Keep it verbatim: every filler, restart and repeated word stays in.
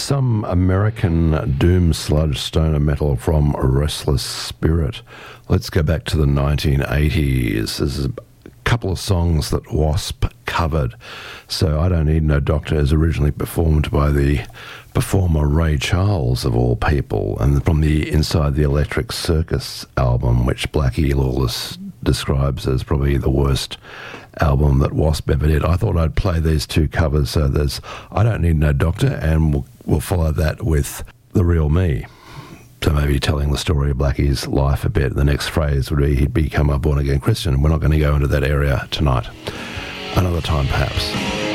some American doom sludge stoner metal from Restless Spirit. Let's go back to the nineteen eighties. This is a couple of songs that Wasp covered. So I Don't Need No Doctor is originally performed by the performer Ray Charles, of all people, and from the Inside the Electric Circus album, which Blackie Lawless describes as probably the worst album that Wasp ever did. I thought I'd play these two covers. So there's I Don't Need No Doctor, and we'll, we'll follow that with The Real Me. So maybe telling the story of Blackie's life a bit. The next phrase would be he'd become a born-again Christian. We're not going to go into that area tonight. Another time, perhaps.